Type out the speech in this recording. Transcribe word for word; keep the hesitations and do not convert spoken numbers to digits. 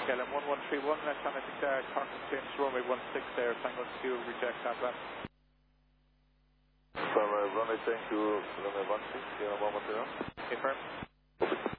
K L M one one three one, left hand start, Cork James Romeo one six there, Tango two, reject that left. From uh, runway ten to runway one six, K L M one one three one. Confirm.